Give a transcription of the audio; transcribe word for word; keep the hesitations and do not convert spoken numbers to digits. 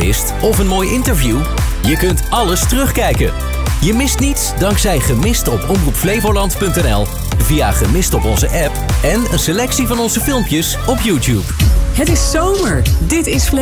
gemist of een mooi interview? Je kunt alles terugkijken. Je mist niets dankzij Gemist op omroep flevoland punt n l, via Gemist op onze app en een selectie van onze filmpjes op YouTube. Het is zomer. Dit is Flevoland.